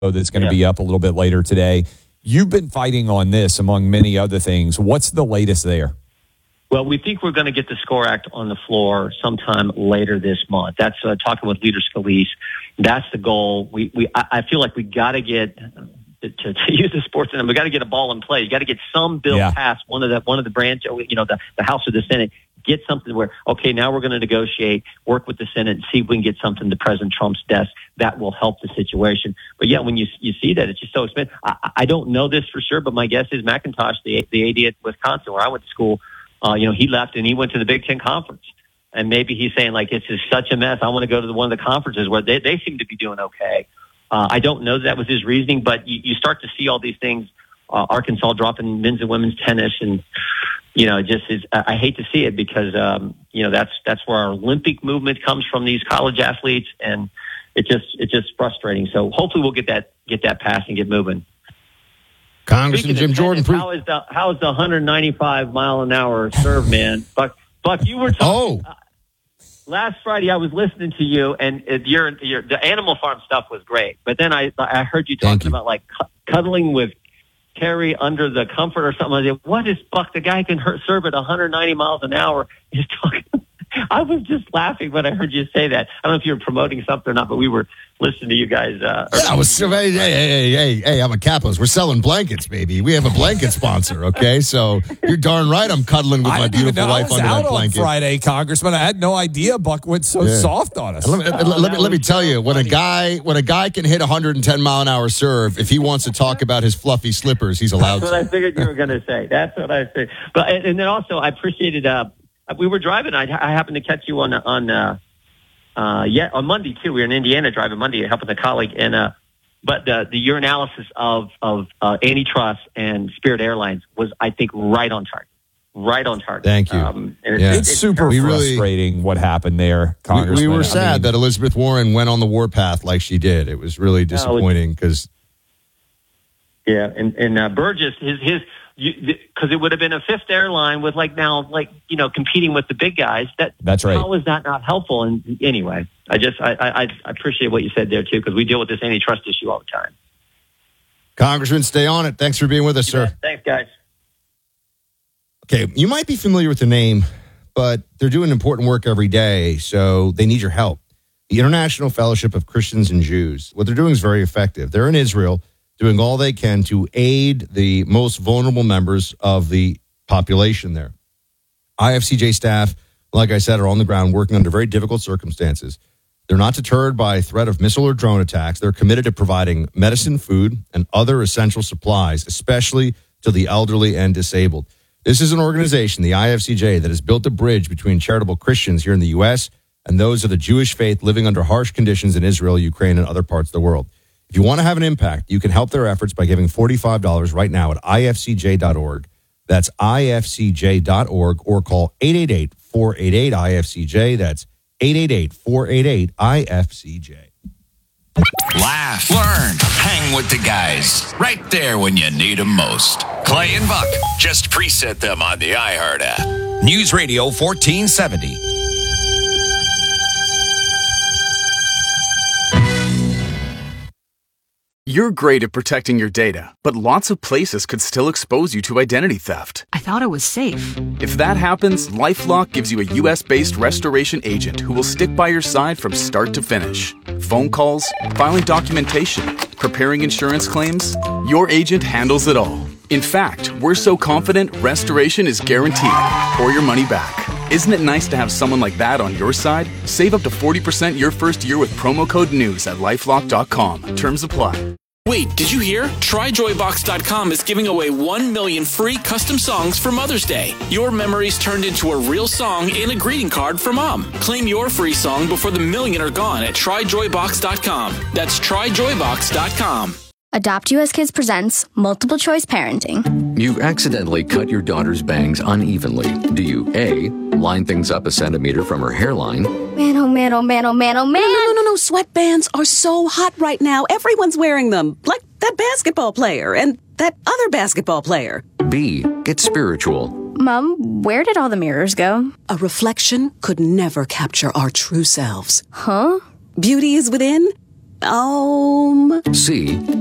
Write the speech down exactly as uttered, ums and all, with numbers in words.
that's going to Yeah. be up a little bit later today. You've been fighting on this among many other things. What's the latest there? Well, we think we're going to get the SCORE Act on the floor sometime later this month. That's uh, talking with Leader Scalise. That's the goal. We, we, I, I feel like we got to get to, to, to use the sports term. We got to get a ball in play. You got to get some bill Yeah. passed. One of the one of the branch, you know, the, the House or the Senate. Get something where, okay, now we're going to negotiate, work with the Senate, and see if we can get something to President Trump's desk that will help the situation. But yeah, when you you see that, it's just so expensive. I, I don't know this for sure, but my guess is McIntosh, the the A D at Wisconsin, where I went to school, uh, you know, he left and he went to the Big Ten Conference. And maybe he's saying, like, this is such a mess. I want to go to the, one of the conferences where they, they seem to be doing okay. Uh, I don't know that, that was his reasoning, but you, you start to see all these things. Uh, Arkansas dropping men's and women's tennis, and you know, it just is. I, I hate to see it because um, you know that's that's where our Olympic movement comes from. These college athletes, and it just it's just frustrating. So hopefully we'll get that get that passed and get moving. Congressman Jim of Jordan. tennis, how is the how is the one ninety-five mile an hour serve, man? Buck, Buck, you were talking. Oh. Uh, last Friday, I was listening to you, and uh, your your the Animal Farm stuff was great. But then I I heard you Thank talking you. about like cu- cuddling with Terry under the comfort or something. I said, what is Buck? The guy can hurt, serve at one ninety miles an hour. He's talking. I was just laughing when I heard you say that. I don't know if you were promoting something or not, but we were listening to you guys. Uh, or- Yeah, I was, hey, hey, hey, hey, hey, I'm a capitalist. We're selling blankets, baby. We have a blanket sponsor, okay? So you're darn right I'm cuddling with I my didn't even beautiful know I wife was under out that on blanket. Friday, Congressman. I had no idea Buck went so Yeah. soft on us. Let me, let, let me, let me tell you, when a guy when a guy can hit one ten mile an hour serve, if he wants to talk about his fluffy slippers, he's allowed That's what I to. figured you were going to say. That's what I said. But and, and then also, I appreciated. Uh, we were driving. I, I happened to catch you on on uh, uh, yeah on Monday too. We were in Indiana driving Monday, helping a colleague, and uh, but the the your analysis of of uh, antitrust and Spirit Airlines was, I think, right on target. Right on target. Thank you. Um, and Yeah. It's super We really- frustrating what happened there, We, Congressman. we were I sad mean, that Elizabeth Warren went on the warpath like she did. It was really disappointing because Yeah, and and uh, Burgess, his his, because it would have been a fifth airline with like now like you know competing with the big guys. That That's right. How is that not helpful? And anyway, I just I I, I appreciate what you said there too, because we deal with this antitrust issue all the time. Congressman, stay on it. Thanks for being with us, sir. Thanks, guys. Okay, you might be familiar with the name, but they're doing important work every day, so they need your help. The International Fellowship of Christians and Jews. What they're doing is very effective. They're in Israel, doing all they can to aid the most vulnerable members of the population there. I F C J staff, like I said, are on the ground working under very difficult circumstances. They're not deterred by threat of missile or drone attacks. They're committed to providing medicine, food, and other essential supplies, especially to the elderly and disabled. This is an organization, the I F C J, that has built a bridge between charitable Christians here in the U S and those of the Jewish faith living under harsh conditions in Israel, Ukraine, and other parts of the world. If you want to have an impact, you can help their efforts by giving forty-five dollars right now at I F C J dot org. That's I F C J dot org, or call eight eight eight, four eight eight, I F C J. That's eight eight eight, four eight eight, I F C J. Laugh, learn, hang with the guys. Right there when you need them most. Clay and Buck. Just preset them on the iHeart app. News Radio fourteen seventy. You're great at protecting your data, but lots of places could still expose you to identity theft. I thought it was safe. If that happens, LifeLock gives you a U S-based restoration agent who will stick by your side from start to finish. Phone calls, filing documentation, preparing insurance claims, your agent handles it all. In fact, we're so confident restoration is guaranteed or your money back. Isn't it nice to have someone like that on your side? Save up to forty percent your first year with promo code NEWS at lifelock dot com. Terms apply. Wait, did you hear? Try joy box dot com is giving away one million free custom songs for Mother's Day. Your memories turned into a real song and a greeting card for Mom. Claim your free song before the million are gone at try joy box dot com. That's try joy box dot com. Adopt U S Kids presents Multiple Choice Parenting. You accidentally cut your daughter's bangs unevenly. Do you A, line things up a centimeter from her hairline? Man, oh man, oh man, oh man, oh man. No, no, no, no. Sweatbands are so hot right now. Everyone's wearing them. Like that basketball player and that other basketball player. B, get spiritual. Mom, where did all the mirrors go? A reflection could never capture our true selves. Huh? Beauty is within, Um... C.